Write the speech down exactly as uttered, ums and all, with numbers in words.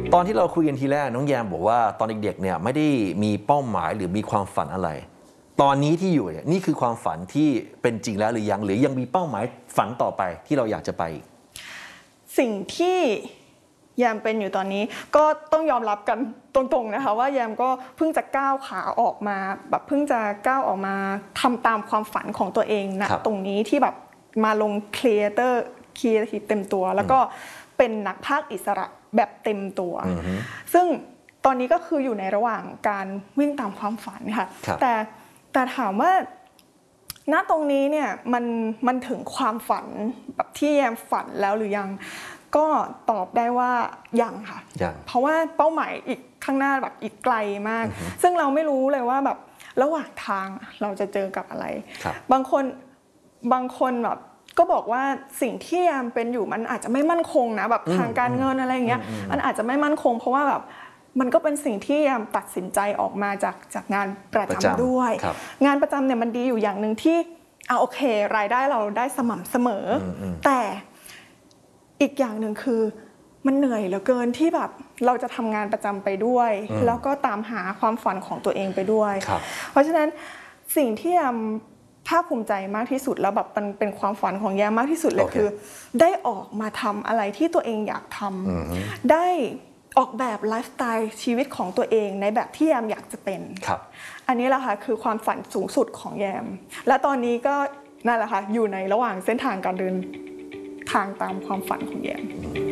ตอนที่เราคุยกันทีแรกน้องแยมบอกว่าตอนเด็กๆเนี่ยไม่ได้มีเป้าหมายหรือมีความฝันอะไรตอนนี้ที่อยู่เนี่ยนี่คือความฝันที่เป็นจริงแล้วหรือยังหรือยังมีเป้าหมายฝันต่อไปที่เราอยากจะไปสิ่งที่แยมเป็นอยู่ตอนนี้ก็ต้องยอมรับกันตรงๆนะคะว่าแยมก็เพิ่งจะก้าวขาออกมาแบบเพิ่งจะก้าวออกมาทำตามความฝันของตัวเองนะตรงนี้ที่แบบมาลงครีเอเตอร์ครีเอทีฟเต็มตัวแล้วก็เป็นนักพากย์อิสระแบบเต็มตัวซึ่งตอนนี้ก็คืออยู่ในระหว่างการวิ่งตามความฝันค่ะแต่แต่ถามว่าณตรงนี้เนี่ยมันมันถึงความฝันแบบที่แยมฝันแล้วหรือยังก็ตอบได้ว่ายังค่ะเพราะว่าเป้าหมายอีกข้างหน้าแบบอีกไกลมากซึ่งเราไม่รู้เลยว่าแบบระหว่างทางเราจะเจอกับอะไรบางคนบางคนแบบก็บอกว่าสิ่งที่แยมเป็นอยู่มันอาจจะไม่มั่นคงนะแบบทางการเงินอะไรอย่างเงี้ยมันอาจจะไม่มั่นคงเพราะว่าแบบมันก็เป็นสิ่งที่แยมตัดสินใจออกมาจากจากงานประจำด้วยงานประจำเนี่ยมันดีอยู่อย่างหนึ่งที่อ่ะโอเครายได้เราได้สม่ำเสมอแต่อีกอย่างหนึ่งคือมันเหนื่อยเหลือเกินที่แบบเราจะทำงานประจำไปด้วยแล้วก็ตามหาความฝันของตัวเองไปด้วยเพราะฉะนั้นสิ่งที่แยมภาคภูมิใจมากที่สุดแล้วแบบมันเป็นความฝันของแยมมากที่สุดเลย okay. คือได้ออกมาทำอะไรที่ตัวเองอยากทำได้ออกแบบไลฟ์สไตล์ชีวิตของตัวเองในแบบที่แยมอยากจะเป็นอันนี้แหละค่ะคือความฝันสูงสุดของแยมและตอนนี้ก็นั่นแหละค่ะอยู่ในระหว่างเส้นทางการเดินทางตามความฝันของแยม